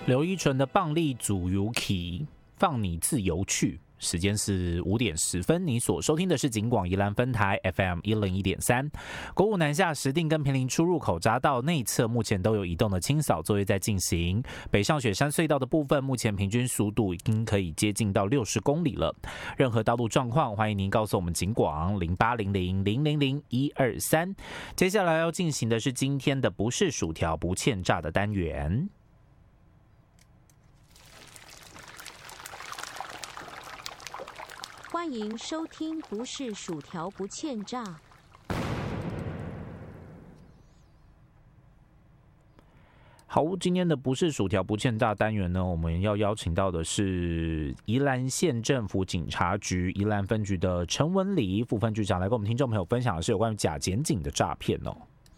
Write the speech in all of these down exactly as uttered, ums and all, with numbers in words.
刘依纯的棒力组 Yuki 放你自由去，时间是五点十分。你所收听的是警广宜兰分台 F M 一零一点三。国五南下石碇跟坪林出入口匝道内侧目前都有移动的清扫作业在进行。北上雪山隧道的部分，目前平均速度已经可以接近到六十公里了。任何道路状况，欢迎您告诉我们警广零八零零零零零一二三。接下来要进行的是今天的不是薯条不欠炸的单元。 欢迎收听不是薯条不欠炸。 好，今天的不是薯条不欠炸单元呢，我们要邀请到的是宜兰县政府警察局宜兰分局的陈文礼副分局长来跟我们听众朋友分享的是有关于假检警的诈骗哦。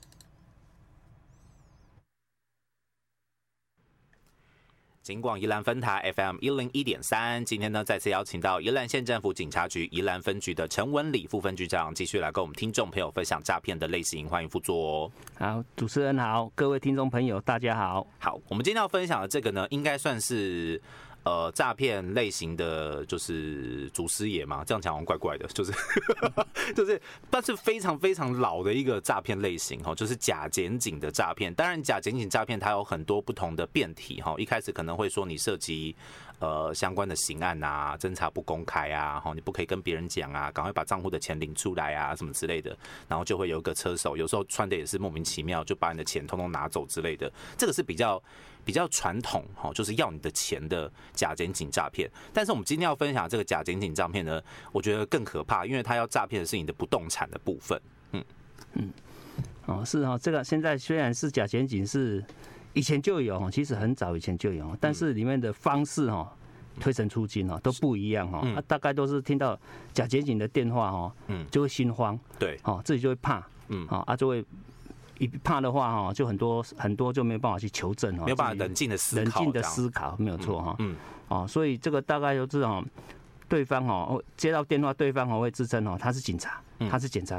警广宜兰分台 F M 一零一点三，今天呢再次邀请到宜兰县政府警察局宜兰分局的陈文礼副分局长，继续来跟我们听众朋友分享诈骗的类型，欢迎副座。 好，主持人好，各位听众朋友大家好。 好，我们今天要分享的这个呢，应该算是呃诈骗类型的，就是祖师爷嘛，这样讲好像怪怪的，就是就是，但是非常非常老的一个诈骗类型哦，就是假检警的诈骗。当然，假检警诈骗它有很多不同的变体哈，一开始可能会说你涉及呃相关的刑案啊，侦查不公开啊，你不可以跟别人讲啊，赶快把账户的钱领出来啊，什么之类的，然后就会有一个车手，有时候穿的也是莫名其妙，就把你的钱通通拿走之类的，这个是比较。比较传统，就是要你的钱的假检警诈骗。但是我们今天要分享这个假检警诈骗呢，我觉得更可怕，因为它要诈骗的是你的不动产的部分。嗯嗯，哦是哦，这个现在虽然是假检警是以前就有，其实很早以前就有，但是里面的方式哈，推陈出新哦，都不一样哈、嗯啊。大概都是听到假检警的电话哈，嗯，就会心慌， 对， 哦，自己就会怕，嗯，啊就会。一怕的话哈，就很多很多就没有办法去求证哈， 没有办法冷静的思考， 冷静的思考没有错哈， 嗯， 哦，所以这个大概就是哈，对方哈接到电话，对方哈会自称哈他是警察，他是检察